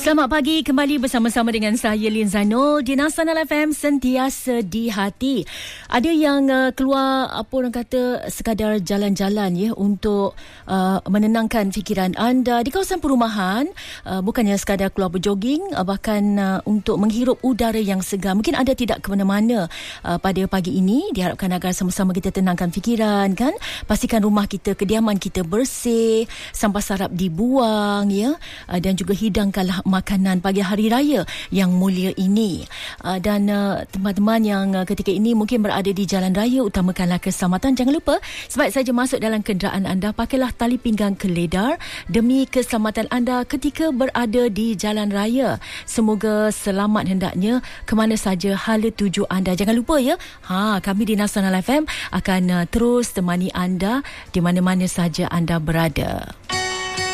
Selamat pagi, kembali bersama-sama dengan saya Lin Zainul di Nasional FM, sentiasa di hati. Ada yang keluar apa orang kata sekadar jalan-jalan ya untuk menenangkan fikiran anda di kawasan perumahan, bukannya sekadar keluar berjoging, bahkan untuk menghirup udara yang segar. Mungkin anda tidak ke mana-mana pada pagi ini. Diharapkan agar sama-sama kita tenangkan fikiran kan. Pastikan rumah kita, kediaman kita bersih, sampah sarap dibuang ya, dan juga hidangkanlah makanan pagi hari raya yang mulia ini. Dan teman-teman yang ketika ini mungkin berada di jalan raya, utamakanlah keselamatan. Jangan lupa sebaik saja masuk dalam kenderaan anda, pakailah tali pinggang keledar demi keselamatan anda ketika berada di jalan raya. Semoga selamat hendaknya ke mana saja hala tuju anda. Jangan lupa ya, kami di Nasional FM akan terus temani anda di mana-mana saja anda berada.